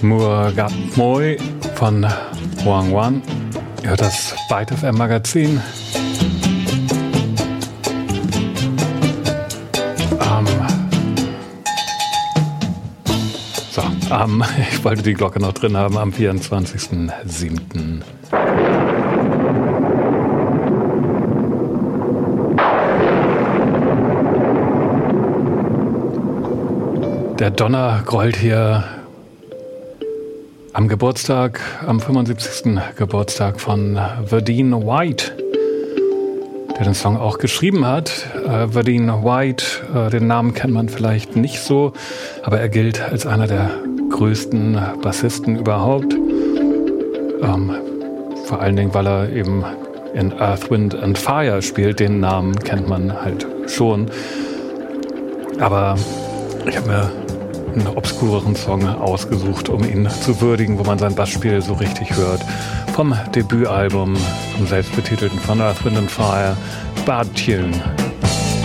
Muagat Moi von Wang Wan. Ihr hört das Byte FM Magazin. Ich wollte die Glocke noch drin haben, am 24.07. Der Donner grollt hier am Geburtstag, am 75. Geburtstag von Verdine White, der den Song auch geschrieben hat. Verdine White, den Namen kennt man vielleicht nicht so, aber er gilt als einer der größten Bassisten überhaupt. Vor allen Dingen, weil er eben in Earth, Wind and Fire spielt. Den Namen kennt man halt schon. Aber ich habe mir einen obskureren Song ausgesucht, um ihn zu würdigen, wo man sein Bassspiel so richtig hört. Vom Debütalbum, vom selbstbetitelten von Earth, Wind and Fire, Bad Tune.